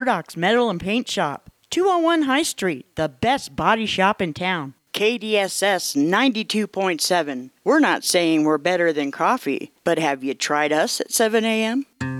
Murdoch's Metal and Paint Shop, 201 High Street, the best body shop in town. KDSS 92.7. We're not saying we're better than coffee, but have you tried us at 7 a.m.?